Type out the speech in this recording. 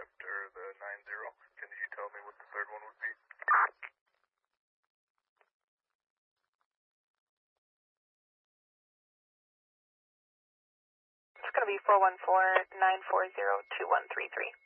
after the 90. Can you tell me what the third one would be? It's going to be 414-940-2133.